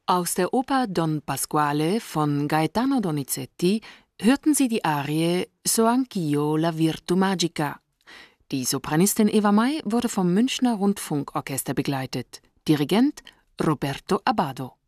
Aus der Oper Don Pasquale von Gaetano Donizetti hörten Sie die Arie So anch'io la virtù magica. Die Sopranistin Eva May wurde vom Münchner Rundfunkorchester begleitet. Dirigent Roberto Abbado.